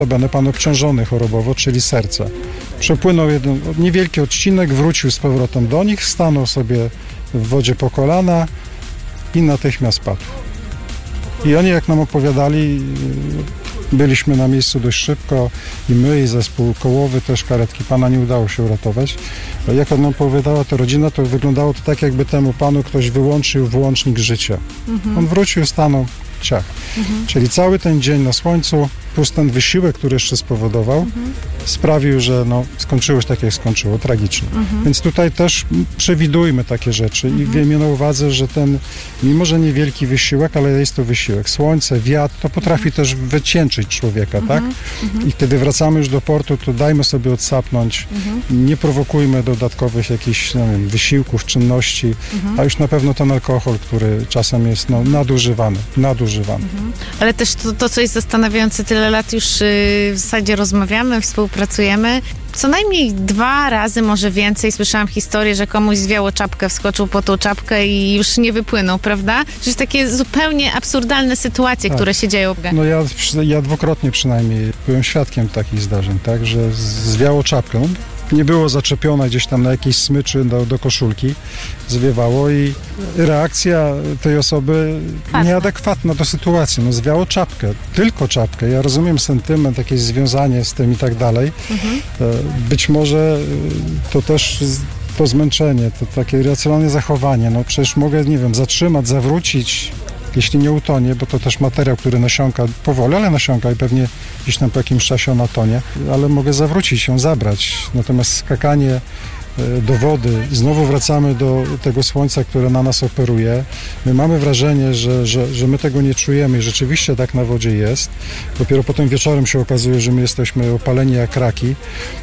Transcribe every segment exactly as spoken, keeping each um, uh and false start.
Notabene pan obciążony chorobowo, czyli serce. Przepłynął jeden niewielki odcinek, wrócił z powrotem do nich, stanął sobie w wodzie po kolana i natychmiast padł. I oni, jak nam opowiadali, byliśmy na miejscu dość szybko i my, i zespół kołowy, też karetki pana nie udało się uratować. Jak on nam opowiadała ta rodzina, to wyglądało to tak, jakby temu panu ktoś wyłączył włącznik życia. Mhm. On wrócił, stanął, ciach. Mhm. Czyli cały ten dzień na słońcu, plus ten wysiłek, który jeszcze spowodował, mhm. sprawił, że no, skończyło się tak, jak skończyło, tragicznie. Mhm. Więc tutaj też przewidujmy takie rzeczy mhm. i miejmy na uwadze, że ten, mimo że niewielki wysiłek, ale jest to wysiłek. Słońce, wiatr, to potrafi mhm. też wycieńczyć człowieka, mhm. tak? Mhm. I kiedy wracamy już do portu, to dajmy sobie odsapnąć, mhm. nie prowokujmy dodatkowych jakichś, nie wiem, wysiłków, czynności, mhm. a już na pewno ten alkohol, który czasem jest no, nadużywany, nadużywany. Mhm. Ale też to, to, co jest zastanawiające, tyle lat już w zasadzie rozmawiamy, współpracujemy. Co najmniej dwa razy, może więcej, słyszałam historię, że komuś zwiało czapkę, wskoczył po tą czapkę i już nie wypłynął, prawda? Czyli takie zupełnie absurdalne sytuacje, tak. które się dzieją. No ja, ja dwukrotnie przynajmniej byłem świadkiem takich zdarzeń, tak, że zwiało czapkę. Nie było zaczepione gdzieś tam na jakiejś smyczy do, do koszulki, zwiewało i reakcja tej osoby Fatne. nieadekwatna do sytuacji. No zwiało czapkę, tylko czapkę. Ja rozumiem sentyment, jakieś związanie z tym i tak dalej. Mhm. Być może to też to zmęczenie, to takie irracjonalne zachowanie. No przecież mogę, nie wiem, zatrzymać, zawrócić, jeśli nie utonie, bo to też materiał, który nasiąka powoli, ale nasiąka i pewnie gdzieś tam po jakimś czasie ona tonie, ale mogę zawrócić się, zabrać. Natomiast skakanie do wody, znowu wracamy do tego słońca, które na nas operuje. My mamy wrażenie, że, że, że my tego nie czujemy i rzeczywiście tak na wodzie jest. Dopiero potem wieczorem się okazuje, że my jesteśmy opaleni jak raki.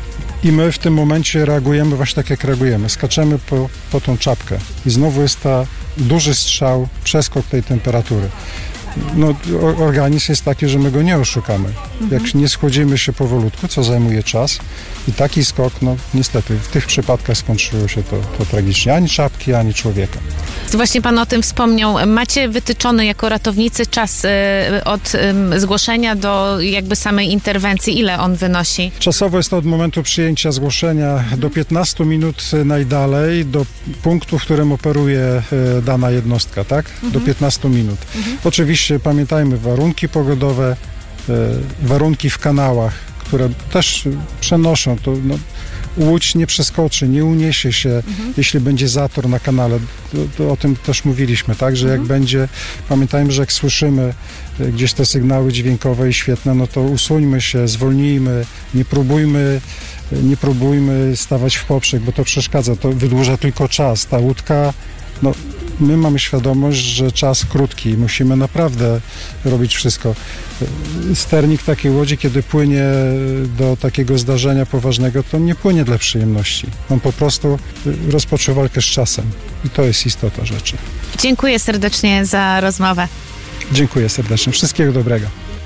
I my w tym momencie reagujemy właśnie tak, jak reagujemy. Skaczemy po, po tą czapkę i znowu jest ta duży strzał, przeskok tej temperatury. No, organizm jest taki, że my go nie oszukamy. Mhm. Jak nie schłodzimy się powolutku, co zajmuje czas i taki skok, no niestety w tych przypadkach skończyło się to, to tragicznie. Ani czapki, ani człowieka. Właśnie pan o tym wspomniał. Macie wytyczony jako ratownicy czas y, od y, zgłoszenia do jakby samej interwencji. Ile on wynosi? Czasowo jest to od momentu przyjęcia zgłoszenia do piętnastu minut najdalej, do punktu, w którym operuje y, dana jednostka, tak? Mhm. Do piętnastu minut. Mhm. Oczywiście pamiętajmy, warunki pogodowe, y, warunki w kanałach, które też przenoszą to. No, łódź nie przeskoczy, nie uniesie się, mhm. jeśli będzie zator na kanale. To, to o tym też mówiliśmy, tak, że mhm. jak będzie, pamiętajmy, że jak słyszymy gdzieś te sygnały dźwiękowe i świetne, no to usuńmy się, zwolnijmy, nie próbujmy, nie próbujmy stawać w poprzek, bo to przeszkadza, to wydłuża tylko czas. Ta łódka, no my mamy świadomość, że czas krótki, musimy naprawdę robić wszystko. Sternik takiej łodzi, kiedy płynie do takiego zdarzenia poważnego, to nie płynie dla przyjemności. On po prostu rozpoczął walkę z czasem i to jest istota rzeczy. Dziękuję serdecznie za rozmowę. Dziękuję serdecznie. Wszystkiego dobrego.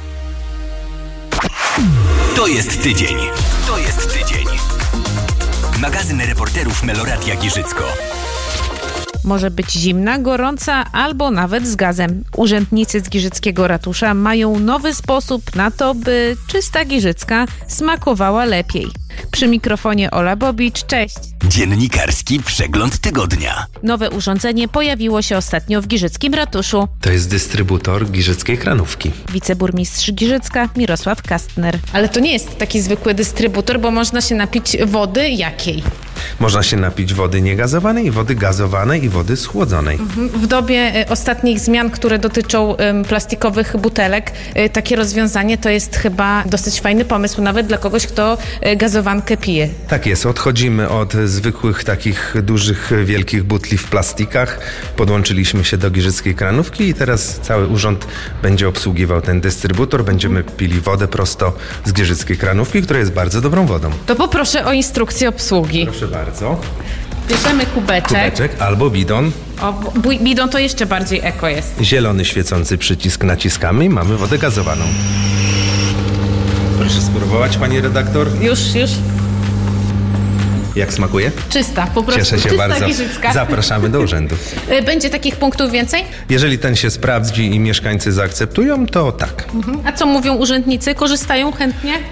To jest tydzień. To jest tydzień. Magazyn reporterów Meloradia Giżycko. Może być zimna, gorąca albo nawet z gazem. Urzędnicy z Giżyckiego Ratusza mają nowy sposób na to, by czysta Giżycka smakowała lepiej. Przy mikrofonie Ola Bobicz, cześć. Dziennikarski przegląd tygodnia. Nowe urządzenie pojawiło się ostatnio w Giżyckim Ratuszu. To jest dystrybutor giżyckiej kranówki. Wiceburmistrz Giżycka Mirosław Kastner. Ale to nie jest taki zwykły dystrybutor, bo można się napić wody jakiej? Można się napić wody niegazowanej, wody gazowanej i wody schłodzonej. W dobie ostatnich zmian, które dotyczą um, plastikowych butelek, y, takie rozwiązanie to jest chyba dosyć fajny pomysł, nawet dla kogoś, kto y, gazowankę pije. Tak jest, odchodzimy od zwykłych takich dużych, wielkich butli w plastikach. Podłączyliśmy się do giżyckiej kranówki i teraz cały urząd będzie obsługiwał ten dystrybutor. Będziemy pili wodę prosto z giżyckiej kranówki, która jest bardzo dobrą wodą. To poproszę o instrukcję obsługi. Proszę bardzo. Bierzemy kubeczek. Kubeczek albo bidon. O, bidon to jeszcze bardziej eko jest. Zielony świecący przycisk naciskamy i mamy wodę gazowaną. Proszę spróbować, pani redaktor. Już, już. Jak smakuje? Czysta, po prostu Cieszę się czysta bardzo. giżycka. Zapraszamy do urzędu. Y, Będzie takich punktów więcej? Jeżeli ten się sprawdzi i mieszkańcy zaakceptują, to tak. A co mówią urzędnicy? Korzystają chętnie?